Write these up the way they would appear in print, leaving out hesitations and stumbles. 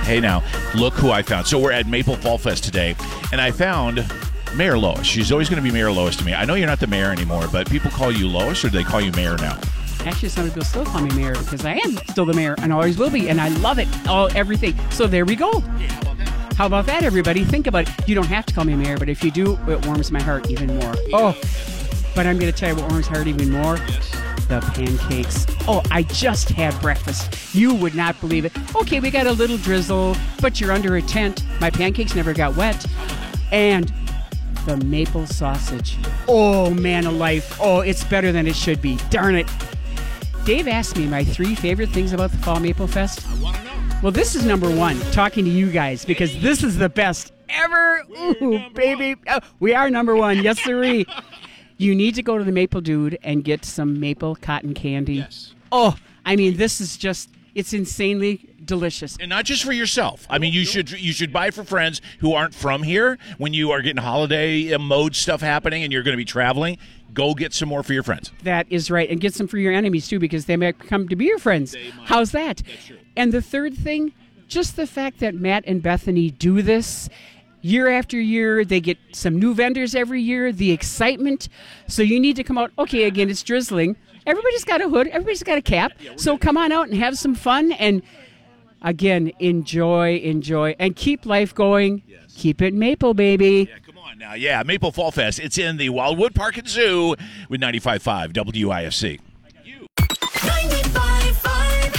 Hey now, look who I found. So we're at Maple Fall Fest today, and I found Mayor Lois. She's always going to be Mayor Lois to me. I know you're not the mayor anymore, but people call you Lois, or do they call you mayor now? Actually, some people still call me mayor because I am still the mayor and always will be, and I love it, everything. So there we go. How about that, everybody? Think about it. You don't have to call me mayor, but if you do, it warms my heart even more. Oh, but I'm going to tell you what warms my heart even more. The pancakes. Oh, I just had breakfast. You would not believe it. Okay, we got a little drizzle, but you're under a tent. My pancakes never got wet. And the maple sausage. Oh, man alive. Oh, it's better than it should be. Darn it. Dave asked me my 3 favorite things about the Fall Maple Fest. I want to know. Well, this is number 1, talking to you guys, because this is the best ever. Ooh, baby. Oh, we are number 1. Yes, sirree. You need to go to the Maple Dude and get some maple cotton candy. Yes. Oh, I mean, this is just, it's insanely delicious. And not just for yourself. I mean, you should buy for friends who aren't from here. When you are getting holiday mode stuff happening and you're going to be traveling, go get some more for your friends. That is right. And get some for your enemies, too, because they might come to be your friends. How's that? That's true. And the third thing, just the fact that Matt and Bethany do this year after year. They get some new vendors every year, the excitement. So you need to come out. Okay, again, it's drizzling. Everybody's got a hood. Everybody's got a cap. So come on out and have some fun. And, again, enjoy, and keep life going. Yes. Keep it maple, baby. Yeah, come on now. Yeah, Maple Fall Fest. It's in the Wildwood Park and Zoo with 95.5 WIFC. 95.5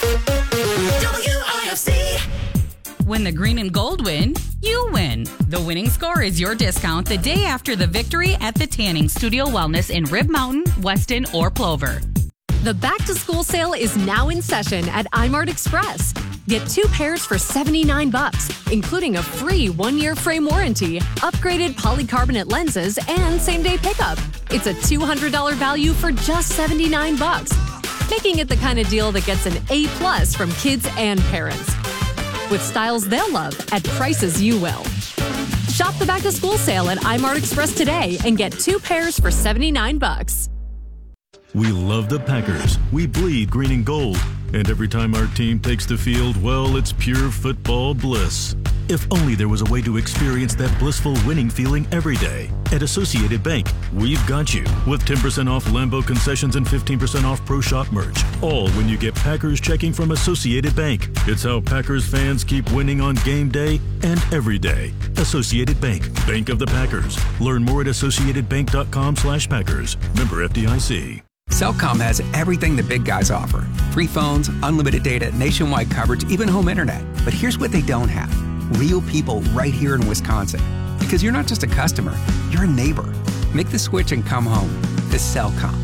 WIFC. When the green and gold win, you win. The winning score is your discount the day after the victory at the Tanning Studio Wellness in Rib Mountain, Weston, or Plover. The back-to-school sale is now in session at iMart Express. Get 2 pairs for $79, including a free 1-year frame warranty, upgraded polycarbonate lenses, and same-day pickup. It's a $200 value for just $79, making it the kind of deal that gets an A+ from kids and parents. With styles they'll love at prices you will. Shop the back-to-school sale at iMart Express today and get 2 pairs for $79. We love the Packers. We bleed green and gold. And every time our team takes the field, well, it's pure football bliss. If only there was a way to experience that blissful winning feeling every day. At Associated Bank, we've got you with 10% off Lambeau concessions and 15% off Pro Shop merch. All when you get Packers checking from Associated Bank. It's how Packers fans keep winning on game day and every day. Associated Bank, Bank of the Packers. Learn more at associatedbank.com/Packers. Member FDIC. Cellcom has everything the big guys offer. Free phones, unlimited data, nationwide coverage, even home internet. But here's what they don't have. Real people right here in Wisconsin. Because you're not just a customer, you're a neighbor. Make the switch and come home to Cellcom.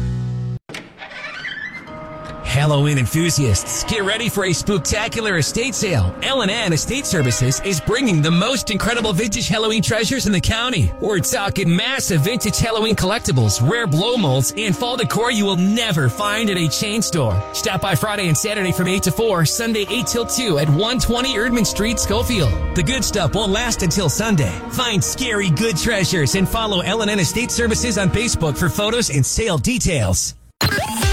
Halloween enthusiasts, get ready for a spooktacular estate sale. L&N Estate Services is bringing the most incredible vintage Halloween treasures in the county. We're talking massive vintage Halloween collectibles, rare blow molds, and fall decor you will never find at a chain store. Stop by Friday and Saturday from 8 to 4, Sunday 8 till 2 at 120 Erdman Street, Schofield. The good stuff won't last until Sunday. Find scary good treasures and follow L&N Estate Services on Facebook for photos and sale details.